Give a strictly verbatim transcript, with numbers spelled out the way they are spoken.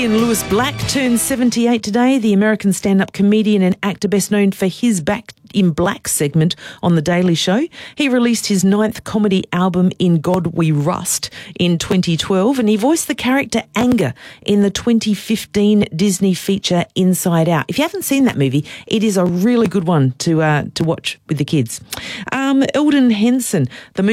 Comedian Lewis Black turned seventy-eight today. The American stand-up comedian and actor best known for his Back in Black segment on The Daily Show. He released his ninth comedy album In God We Rust in twenty twelve, and he voiced the character Anger in the twenty fifteen Disney feature Inside Out. If you haven't seen that movie, it is a really good one to uh, to watch with the kids. Um, Eldon Henson, the